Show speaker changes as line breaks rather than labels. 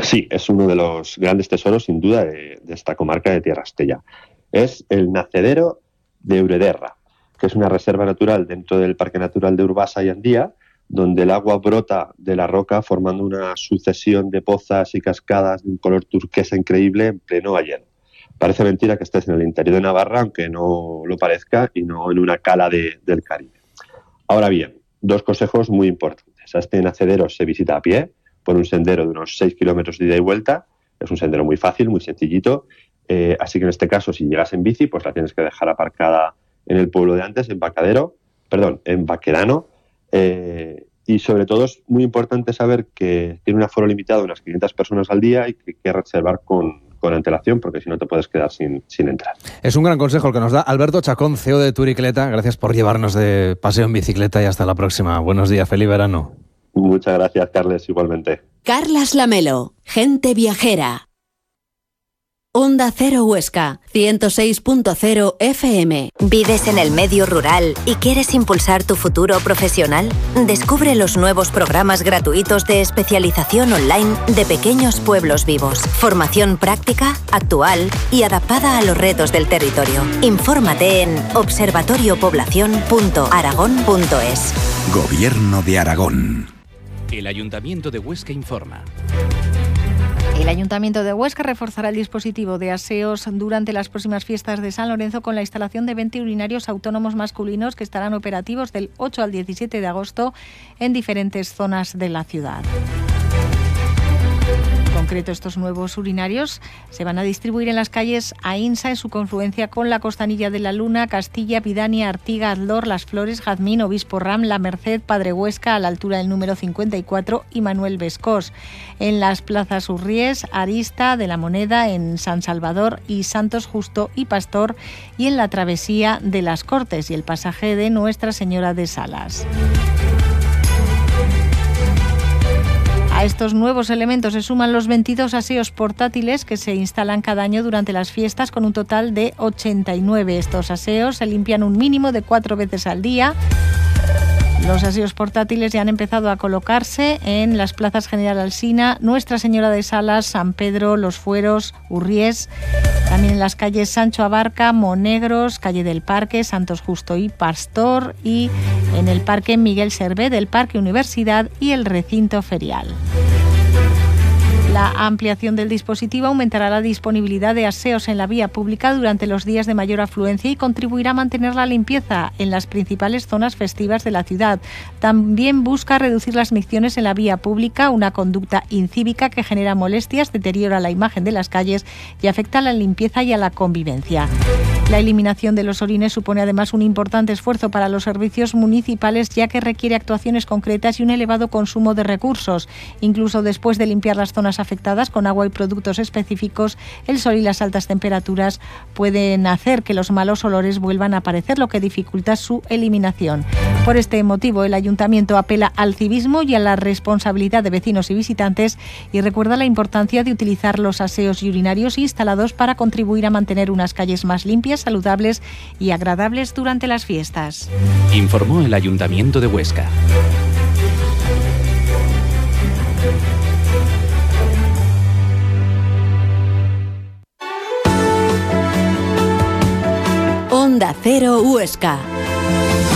Sí, es uno de los grandes tesoros, sin duda, de esta comarca de Tierra Estella. Es el nacedero de Urederra, que es una reserva natural dentro del Parque Natural de Urbasa y Andía, donde el agua brota de la roca formando una sucesión de pozas y cascadas de un color turquesa increíble en pleno Bahier. Parece mentira que estés en el interior de Navarra, aunque no lo parezca, y no en una cala del Caribe. Ahora bien, dos consejos muy importantes. A este nacedero se visita a pie, por un sendero de unos 6 kilómetros de ida y vuelta. Es un sendero muy fácil, muy sencillito. Así que en este caso, si llegas en bici, pues la tienes que dejar aparcada en el pueblo de antes, en Baquerano. Y sobre todo es muy importante saber que tiene un aforo limitado de unas 500 personas al día y que hay que reservar con antelación, porque si no te puedes quedar sin entrar.
Es un gran consejo el que nos da Alberto Chacón, CEO de Turicleta. Gracias por llevarnos de paseo en bicicleta y hasta la próxima. Buenos días, feliz verano.
Muchas gracias, Carles, igualmente.
Carlas Lamelo, gente viajera. Onda Cero Huesca, 106.0 FM.
¿Vives en el medio rural y quieres impulsar tu futuro profesional? Descubre los nuevos programas gratuitos de especialización online de Pequeños Pueblos Vivos. Formación práctica, actual y adaptada a los retos del territorio. Infórmate en observatoriopoblacion.aragón.es.
Gobierno de Aragón.
El Ayuntamiento de Huesca informa.
El Ayuntamiento de Huesca reforzará el dispositivo de aseos durante las próximas fiestas de San Lorenzo con la instalación de 20 urinarios autónomos masculinos que estarán operativos del 8 al 17 de agosto en diferentes zonas de la ciudad. En concreto, estos nuevos urinarios se van a distribuir en las calles Ainsa, en su confluencia con la Costanilla de la Luna, Castilla, Pidania, Artiga, Azdor, Las Flores, Jazmín, Obispo Ram, La Merced, Padre Huesca, a la altura del número 54 y Manuel Bescós. En las plazas Urries, Arista, de la Moneda, en San Salvador y Santos Justo y Pastor, y en la travesía de las Cortes y el pasaje de Nuestra Señora de Salas. A estos nuevos elementos se suman los 22 aseos portátiles que se instalan cada año durante las fiestas, con un total de 89. Estos aseos se limpian un mínimo de 4 veces al día. Los aseos portátiles ya han empezado a colocarse en las plazas General Alsina, Nuestra Señora de Salas, San Pedro, Los Fueros, Urries, también en las calles Sancho Abarca, Monegros, Calle del Parque, Santos Justo y Pastor, y en el Parque Miguel Servet del Parque Universidad y el recinto ferial. La ampliación del dispositivo aumentará la disponibilidad de aseos en la vía pública durante los días de mayor afluencia y contribuirá a mantener la limpieza en las principales zonas festivas de la ciudad. También busca reducir las micciones en la vía pública, una conducta incívica que genera molestias, deteriora la imagen de las calles y afecta a la limpieza y a la convivencia. La eliminación de los orines supone además un importante esfuerzo para los servicios municipales, ya que requiere actuaciones concretas y un elevado consumo de recursos. Incluso después de limpiar las zonas afectadas con agua y productos específicos, el sol y las altas temperaturas pueden hacer que los malos olores vuelvan a aparecer, lo que dificulta su eliminación. Por este motivo, el Ayuntamiento apela al civismo y a la responsabilidad de vecinos y visitantes y recuerda la importancia de utilizar los aseos y urinarios instalados para contribuir a mantener unas calles más limpias, saludables y agradables durante las fiestas.
Informó el Ayuntamiento de Huesca.
Onda Cero Huesca.